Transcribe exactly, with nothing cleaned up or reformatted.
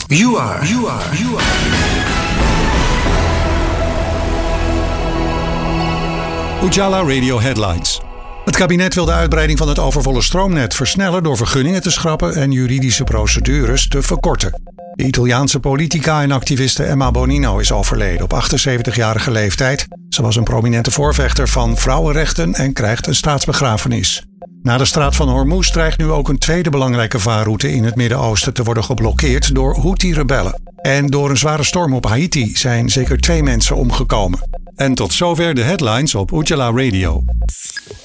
You are, you are, you are. Ujala Radio Headlines. Het kabinet wil de uitbreiding van het overvolle stroomnet versnellen door vergunningen te schrappen en juridische procedures te verkorten. De Italiaanse politica en activiste Emma Bonino is overleden op achtenzeventigjarige leeftijd. Ze was een prominente voorvechter van vrouwenrechten en krijgt een staatsbegrafenis. Na de straat van Hormuz dreigt nu ook een tweede belangrijke vaarroute in het Midden-Oosten te worden geblokkeerd door Houthi-rebellen. En door een zware storm op Haiti zijn zeker twee mensen omgekomen. En tot zover de headlines op Ujala Radio.